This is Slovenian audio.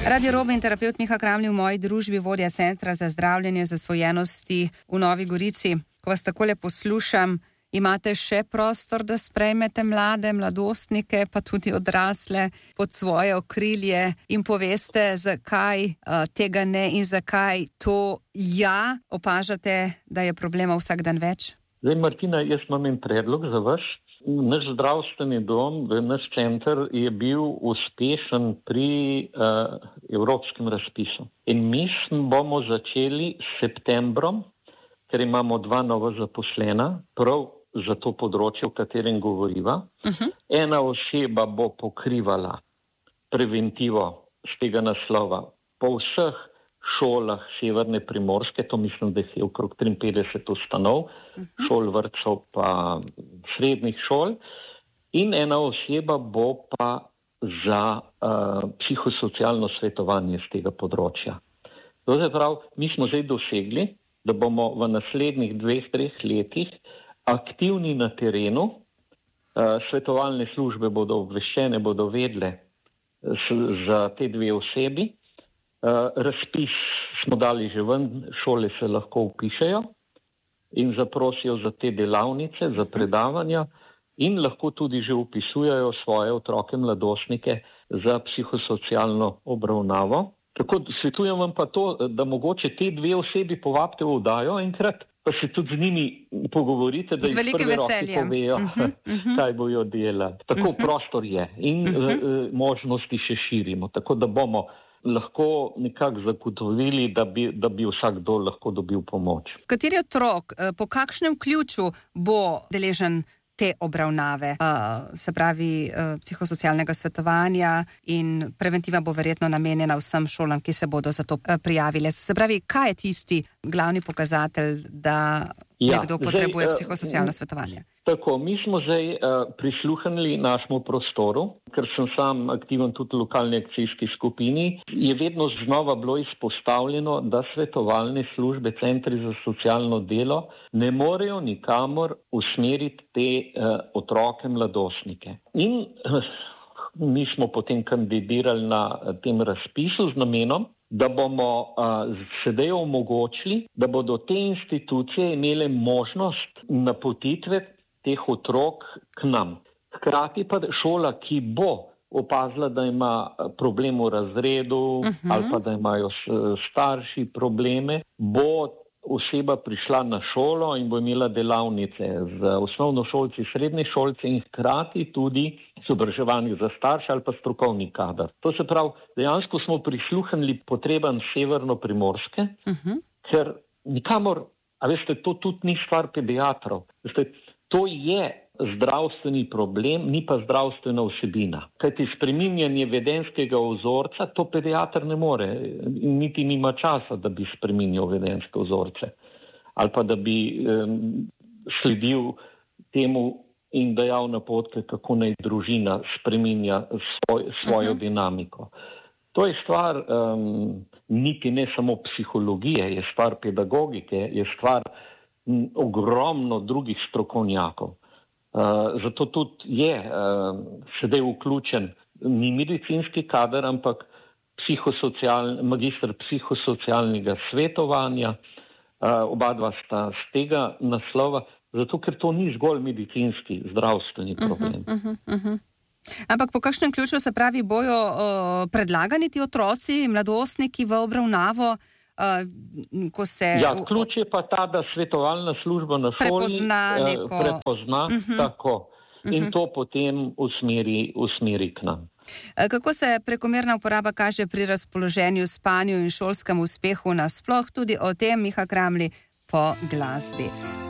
Radiorobni terapeut Miha Kramli v moji družbi, vodja Centra za zdravljenje zasvojenosti v Novi Gorici. Ko vas takole poslušam, imate še prostor, da sprejmete mlade, mladostnike, pa tudi odrasle pod svoje okrilje in poveste, zakaj tega ne in zakaj to opažate, da je problema vsak dan več? Zdaj, Martina, jaz imam en predlog za vas. Naš zdravstveni dom, naš center je bil uspešen pri evropskem razpisu. In mi bomo začeli s septembrom, ker imamo 2 nova zaposlena, prav za to področje, o katerem govoriva. Ena oseba bo pokrivala preventivo z tega naslova po vseh šolah Severne Primorske, to mislim, da je okrog 53 ustanov, šol, vrtcev pa srednjih šol, in ena oseba bo pa za psihosocialno svetovanje z tega področja. To se pravi, mi smo zdaj dosegli, da bomo v naslednjih 2-3 letih aktivni na terenu, svetovalne službe bodo obveščene, bodo vedle za te 2 osebi. Razpis smo dali že ven, šole se lahko vpišejo in zaprosijo za te delavnice, za predavanja in lahko tudi že vpisujejo svoje otroke, mladostnike za psihosocialno obravnavo. Tako svetujem vam pa to, da mogoče te 2 osebi povabite v oddajo enkrat, pa se tudi z njimi pogovorite, da jih prve roke povejo, kaj bojo delati. Tako prostor je in možnosti še širimo, tako da bomo lahko nekako zagotovili, da bi vsakdo lahko dobil pomoč. Kateri otrok, po kakšnem ključu bo deležen te obravnave, se pravi psihosocialnega svetovanja, in preventiva bo verjetno namenjena vsem šolam, ki se bodo za to prijavile. Se pravi, kaj je tisti glavni pokazatelj, da nekdo potrebuje psihosocialno svetovanje? Tako, mi smo zdaj prisluhnili našemu prostoru, ker sem sam aktiven tudi v lokalni akcijski skupini, je vedno znova bilo izpostavljeno, da svetovalne službe, centri za socialno delo ne morejo nikamor usmeriti te otroke, mladostnike. In mi smo potem kandidirali na tem razpisu z namenom, da bomo sedaj omogočili, da bodo te institucije imele možnost napotitve teh otrok k nam. Hkrati pa šola, ki bo opazila, da ima problem v razredu ali pa da imajo starši probleme, bo oseba prišla na šolo in bo imela delavnice z osnovnošolci, srednješolci in hkrati tudi izobraževanje za starše ali pa strokovni kader. To se pravi, dejansko smo prisluhnili potrebam Severno-Primorske, ker nikamor, a veste, to tudi ni stvar pediatrov. Veste, to je zdravstveni problem, ni pa zdravstvena vsebina. Kajti spreminjanje vedenjskega vzorca, to pediatr ne more, niti nima časa, da bi spreminjal vedenjske vzorce. Ali pa da bi sledil temu in dajal napotke, kako naj družina spreminja svojo dinamiko. To je stvar niti ne samo psihologije, je stvar pedagogike, je stvar ogromno drugih strokovnjakov. Zato tudi je sedaj vključen ni medicinski kader, ampak magister psihosocialnega svetovanja. Oba dva sta z tega naslova, zato ker to ni zgolj medicinski, zdravstveni problem. Ampak po kakšnem ključu, se pravi, bojo predlagani ti otroci, mladostniki v obravnavo, ko se... Ja, ključ je pa ta, da svetovalna služba na šoli prepozna tako in to potem usmeri k nam. Kako se prekomerna uporaba kaže pri razpoloženju, spanju in šolskem uspehu nasploh? Tudi o tem, Miha Kramli, po glasbi.